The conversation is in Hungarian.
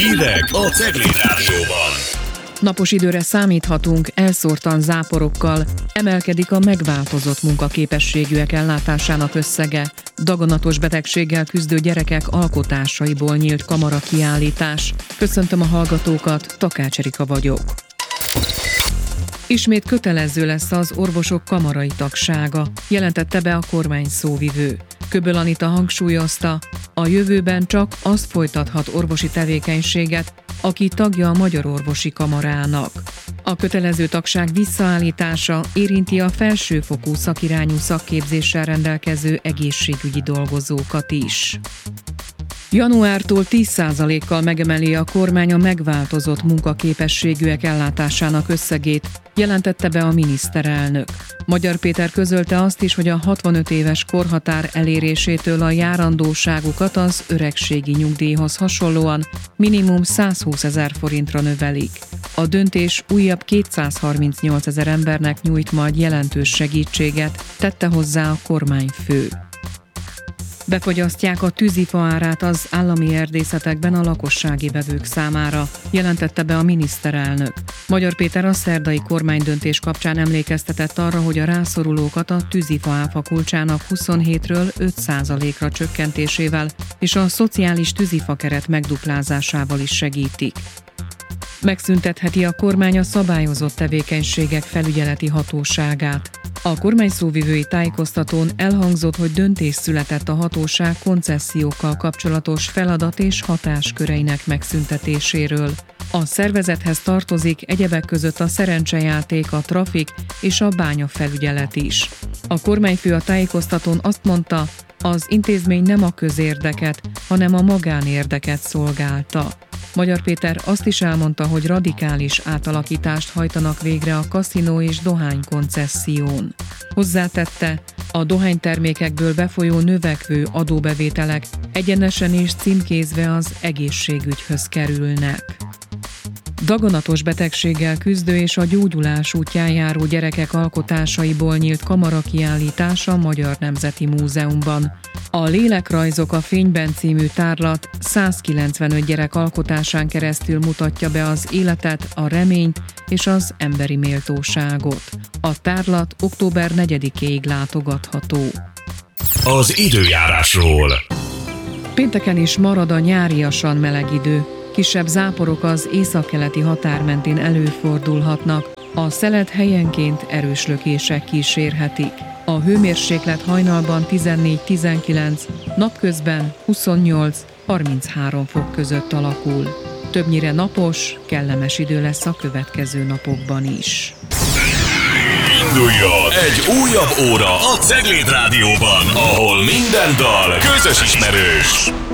Hírek a Cegléd Rádióban. Napos időre számíthatunk, elszórtan záporokkal, emelkedik a megváltozott munkaképességűek ellátásának összege, daganatos betegséggel küzdő gyerekek alkotásaiból nyílt kamarakiállítás. Köszöntöm a hallgatókat, Takács Erika vagyok. Ismét kötelező lesz az orvosok kamarai tagsága, jelentette be a kormány szóvivő. Köböl Anita hangsúlyozta, a jövőben csak az folytathat orvosi tevékenységet, aki tagja a Magyar Orvosi Kamarának. A kötelező tagság visszaállítása érinti a felsőfokú szakirányú szakképzéssel rendelkező egészségügyi dolgozókat is. Januártól 10%-kal megemeli a kormány a megváltozott munkaképességűek ellátásának összegét, jelentette be a miniszterelnök. Magyar Péter közölte azt is, hogy a 65 éves korhatár elérésétől a járandóságukat az öregségi nyugdíjhoz hasonlóan minimum 120 000 forintra növelik. A döntés újabb 238 000 embernek nyújt majd jelentős segítséget, tette hozzá a kormányfő. Befogyasztják a tűzifa árát az állami erdészetekben a lakossági vevők számára, jelentette be a miniszterelnök. Magyar Péter a szerdai kormánydöntés kapcsán emlékeztetett arra, hogy a rászorulókat a tűzifa áfa kulcsának 27-ről 5%-ra csökkentésével és a szociális tűzifa keret megduplázásával is segítik. Megszüntetheti a kormány a szabályozott tevékenységek felügyeleti hatóságát. A kormány szóvivői tájékoztatón elhangzott, hogy döntés született a hatóság koncesziókkal kapcsolatos feladat és hatásköreinek megszüntetéséről. A szervezethez tartozik egyebek között a szerencsejáték, a trafik és a bányafelügyelet is. A kormányfő a tájékoztatón azt mondta, az intézmény nem a közérdeket, hanem a magánérdeket szolgálta. Magyar Péter azt is elmondta, hogy radikális átalakítást hajtanak végre a kaszinó és dohány koncesszión. Hozzátette, a dohánytermékekből befolyó növekvő adóbevételek egyenesen és címkézve az egészségügyhöz kerülnek. Daganatos betegséggel küzdő és a gyógyulás útján járó gyerekek alkotásaiból nyílt kamarakiállítás a Magyar Nemzeti Múzeumban. A Lélekrajzok a fényben című tárlat 195 gyerek alkotásán keresztül mutatja be az életet, a reményt és az emberi méltóságot. A tárlat október 4-éig látogatható. Az időjárásról. Pénteken is marad a nyáriasan meleg idő. Kisebb záporok az északkeleti határ mentén előfordulhatnak, a szelet helyenként erős lökések kísérhetik. A hőmérséklet hajnalban 14-19, napközben 28-33 fok között alakul. Többnyire napos, kellemes idő lesz a következő napokban is. Induljon egy újabb óra a Cegléd Rádióban, ahol minden dal közös ismerős.